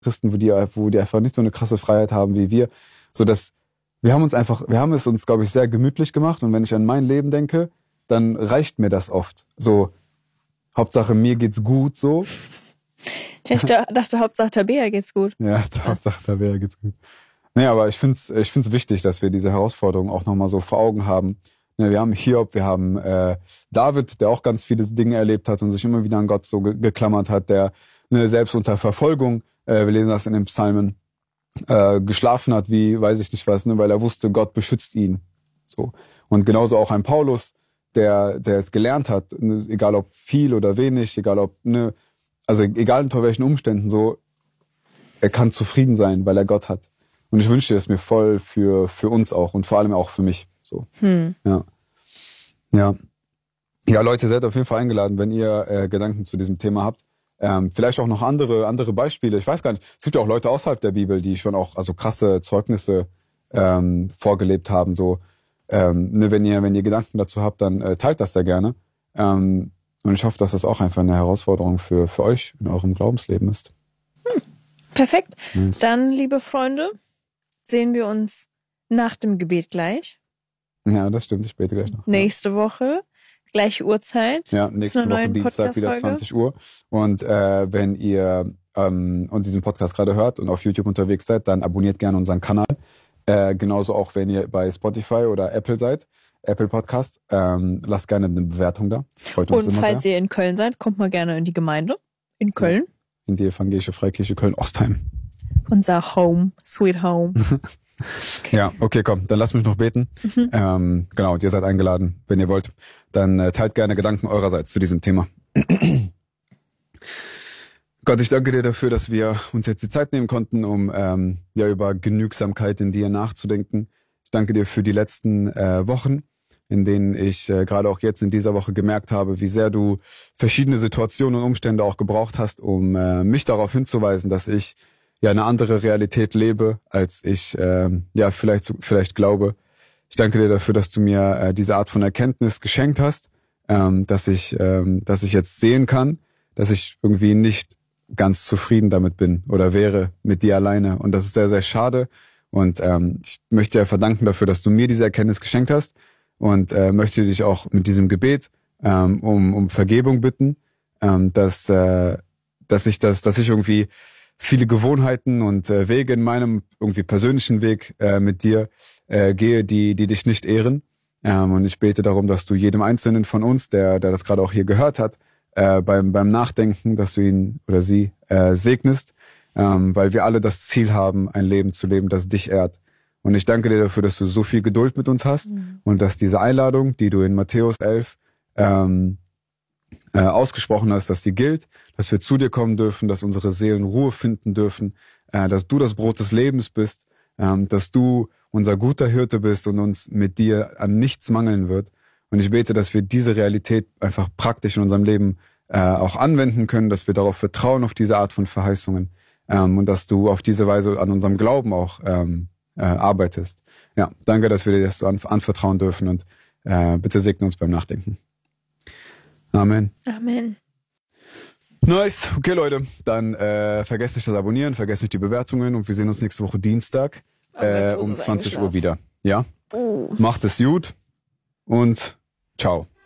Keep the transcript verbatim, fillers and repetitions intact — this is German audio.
Christen, wo die, wo die einfach nicht so eine krasse Freiheit haben wie wir. So dass wir haben uns einfach, wir haben es uns, glaube ich, sehr gemütlich gemacht. Und wenn ich an mein Leben denke, dann reicht mir das oft. So, Hauptsache mir geht's gut, so. Ich dachte, Hauptsache Tabea geht's gut. Ja, Hauptsache Tabea geht's gut. Nee, aber ich find's, ich find's wichtig, dass wir diese Herausforderung auch nochmal so vor Augen haben. Wir haben Hiob, wir haben äh, David, der auch ganz viele Dinge erlebt hat und sich immer wieder an Gott so ge- geklammert hat, der ne, selbst unter Verfolgung, äh, wir lesen das in den Psalmen, äh, geschlafen hat wie, weiß ich nicht was, ne, weil er wusste, Gott beschützt ihn. So. Und genauso auch ein Paulus, der der es gelernt hat, ne, egal ob viel oder wenig, egal ob, ne, also egal unter welchen Umständen, so, er kann zufrieden sein, weil er Gott hat. Und ich wünschte es mir voll für für uns auch und vor allem auch für mich. So. Hm. Ja. Ja. Ja, Leute, seid auf jeden Fall eingeladen, wenn ihr äh, Gedanken zu diesem Thema habt. Ähm, vielleicht auch noch andere andere Beispiele. Ich weiß gar nicht. Es gibt ja auch Leute außerhalb der Bibel, die schon auch also krasse Zeugnisse ähm, vorgelebt haben. So, ähm, ne, wenn ihr wenn ihr Gedanken dazu habt, dann äh, teilt das sehr gerne. Ähm, und ich hoffe, dass das auch einfach eine Herausforderung für für euch in eurem Glaubensleben ist. Hm. Perfekt. Yes. Dann, liebe Freunde, sehen wir uns nach dem Gebet gleich. Ja, das stimmt. Ich bete gleich noch. Nächste ja. Woche, gleiche Uhrzeit. Ja, nächste Woche Dienstag wieder zwanzig Uhr. Und äh, wenn ihr ähm, und diesen Podcast gerade hört und auf YouTube unterwegs seid, dann abonniert gerne unseren Kanal. Äh, genauso auch, wenn ihr bei Spotify oder Apple seid, Apple Podcast, ähm, lasst gerne eine Bewertung da. Das freut uns und immer falls sehr. ihr in Köln seid, kommt mal gerne in die Gemeinde in Köln. Ja, in die Evangelische Freikirche Köln-Ostheim. Unser Home, Sweet Home. Okay. Ja, okay, komm, dann lasst mich noch beten. Mhm. Ähm, genau, und ihr seid eingeladen, wenn ihr wollt. Dann äh, teilt gerne Gedanken eurerseits zu diesem Thema. Gott, ich danke dir dafür, dass wir uns jetzt die Zeit nehmen konnten, um ähm, ja über Genügsamkeit in dir nachzudenken. Ich danke dir für die letzten äh, Wochen, in denen ich äh, gerade auch jetzt in dieser Woche gemerkt habe, wie sehr du verschiedene Situationen und Umstände auch gebraucht hast, um äh, mich darauf hinzuweisen, dass ich ja eine andere Realität lebe, als ich ähm, ja vielleicht vielleicht glaube. Ich danke dir dafür, dass du mir äh, diese Art von Erkenntnis geschenkt hast, ähm, dass ich ähm, dass ich jetzt sehen kann, dass ich irgendwie nicht ganz zufrieden damit bin oder wäre mit dir alleine. Und das ist sehr, sehr schade. Und ähm, ich möchte dir verdanken dafür, dass du mir diese Erkenntnis geschenkt hast und äh, möchte dich auch mit diesem Gebet ähm, um um Vergebung bitten, ähm, dass äh, dass ich das, dass ich irgendwie viele Gewohnheiten und äh, Wege in meinem irgendwie persönlichen Weg äh, mit dir äh, gehe, die die dich nicht ehren. Ähm, und ich bete darum, dass du jedem Einzelnen von uns, der der das gerade auch hier gehört hat, äh, beim beim Nachdenken, dass du ihn oder sie äh, segnest, ähm, weil wir alle das Ziel haben, ein Leben zu leben, das dich ehrt. Und ich danke dir dafür, dass du so viel Geduld mit uns hast mhm. und dass diese Einladung, die du in Matthäus elf ähm, äh, ausgesprochen hast, dass die gilt, dass wir zu dir kommen dürfen, dass unsere Seelen Ruhe finden dürfen, äh, dass du das Brot des Lebens bist, ähm, dass du unser guter Hirte bist und uns mit dir an nichts mangeln wird. Und ich bete, dass wir diese Realität einfach praktisch in unserem Leben äh, auch anwenden können, dass wir darauf vertrauen, auf diese Art von Verheißungen ähm, und dass du auf diese Weise an unserem Glauben auch ähm, äh, arbeitest. Ja, danke, dass wir dir das so an, anvertrauen dürfen und äh, bitte segne uns beim Nachdenken. Amen. Amen. Nice. Okay, Leute. Dann äh, vergesst nicht das Abonnieren, vergesst nicht die Bewertungen und wir sehen uns nächste Woche Dienstag äh, um zwanzig Uhr wieder. Ja? Oh. Macht es gut und ciao.